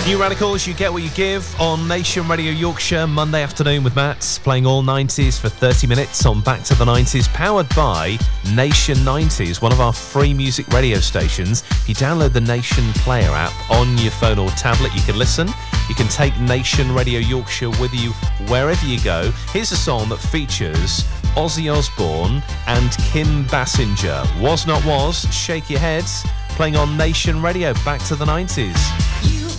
New Radicals, you get what you give on Nation Radio Yorkshire, Monday afternoon with Matt, playing all 90s for 30 minutes on Back to the 90s, powered by Nation 90s, one of our free music radio stations. If you download the Nation Player app on your phone or tablet, you can listen. You can take Nation Radio Yorkshire with you wherever you go. Here's a song that features Ozzy Osbourne and Kim Basinger. Was Not Was, Shake Your Heads, playing on Nation Radio, Back to the 90s.